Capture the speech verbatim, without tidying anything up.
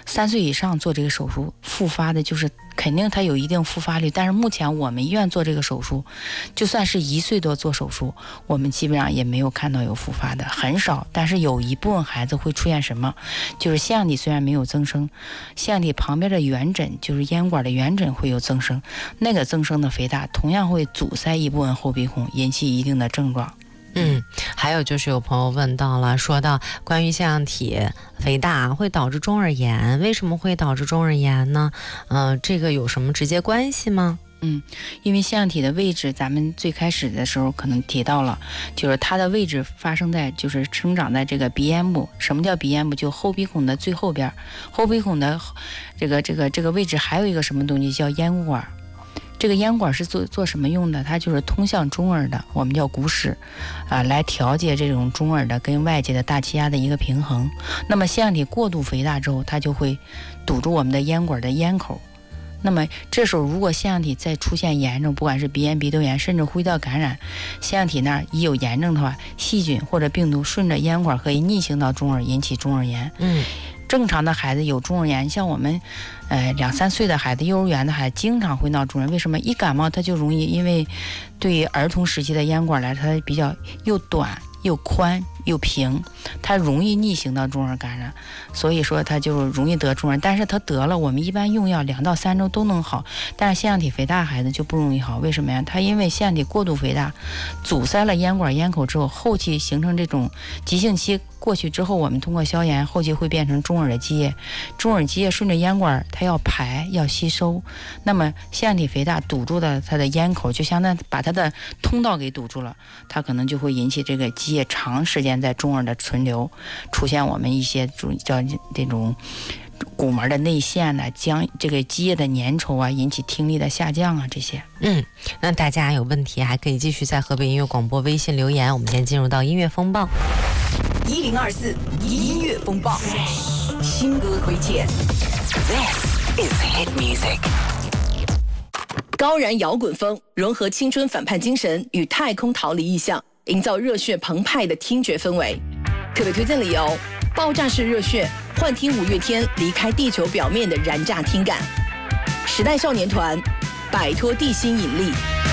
三岁以上做这个手术，复发的就是肯定它有一定复发率，但是目前我们医院做这个手术，就算是一岁多做手术，我们基本上也没有看到有复发的，很少。但是有一部分孩子会出现什么，就是腺样体虽然没有增生，腺样体旁边的圆枕，就是咽管的圆枕会有增生，那个增生的肥大同样会阻塞一部分后鼻孔，引起一定的症状。 嗯，还有就是有朋友问到了，说到关于腺样体肥大会导致中耳炎，为什么会导致中耳炎呢？嗯、呃，这个有什么直接关系吗？ 嗯，因为腺样体的位置，咱们最开始的时候可能提到了，就是它的位置发生在，就是生长在这个鼻咽部。什么叫鼻咽部？就后鼻孔的最后边，后鼻孔的这个这个这个位置还有一个什么东西叫咽管。这个咽管是做做什么用的？它就是通向中耳的，我们叫鼓室，啊，来调节这种中耳的跟外界的大气压的一个平衡。那么腺样体过度肥大之后，它就会堵住我们的咽管的咽口。那么这时候如果腺样体再出现炎症，不管是鼻炎、鼻窦炎，甚至呼吸道感染，腺样体那儿一有炎症的话，细菌或者病毒顺着咽管可以逆行到中耳，引起中耳炎。 嗯。 正常的孩子有中耳炎，像我们，呃，两三岁的孩子、幼儿园的孩子，经常会闹中耳。为什么？一感冒他就容易，因为对于儿童时期的咽管来说，它比较又短又宽又平，它容易逆行到中耳感染，所以说它就容易得中耳。但是它得了，我们一般用药两到三周都能好，但是腺样体肥大孩子就不容易好。为什么呀？它因为腺样体过度肥大，阻塞了咽管咽口之后，后期形成这种急性期。过去之后，我们通过消炎，后期会变成中耳的积液，中耳积液顺着咽管，它要排要吸收，那么腺样体肥大堵住的它的咽口，就相当于把它的通道给堵住了，它可能就会引起这个积液长时间在中耳的存留，出现我们一些叫这种鼓门的内陷呢，将这个积液的粘稠啊，引起听力的下降啊，这些。 嗯，那大家有问题还可以继续在河北音乐广播微信留言。我们先进入到音乐风暴。 一零二四音乐风暴，新歌推荐。This is hit music。高燃摇滚风融合青春反叛精神与太空逃离意象，营造热血澎湃的听觉氛围。特别推荐理由：爆炸式热血，幻听五月天离开地球表面的燃炸听感。时代少年团，摆脱地心引力。